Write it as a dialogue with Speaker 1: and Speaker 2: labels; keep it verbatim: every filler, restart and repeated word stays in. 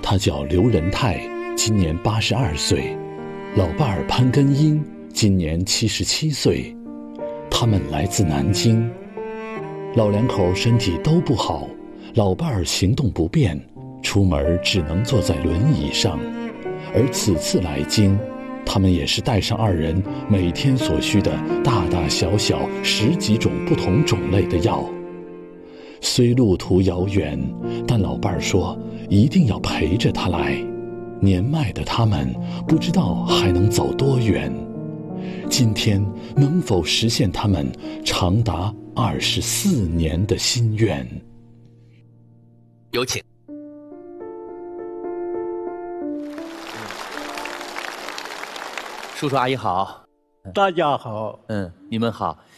Speaker 1: 他叫刘仁泰，今年八十二岁；老伴儿潘根英，今年七十七岁。他们来自南京。老两口身体都不好，老伴儿行动不便，出门只能坐在轮椅上。而此次来京，他们也是带上二人每天所需的大大小小十几种不同种类的药。虽路途遥远，但老伴儿说一定要陪着他来。年迈的他们不知道还能走多远，今天能否实现他们长达二十四年的心愿？
Speaker 2: 有请。叔叔阿姨好。
Speaker 3: 大家好。
Speaker 2: 嗯，你们好。